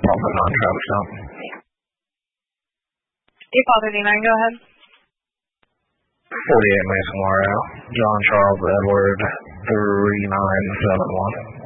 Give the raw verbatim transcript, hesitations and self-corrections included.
Papa non Travis Mountain. eight five three nine, go ahead. forty-eight Mason Mario, John Charles Edward, three nine seven one.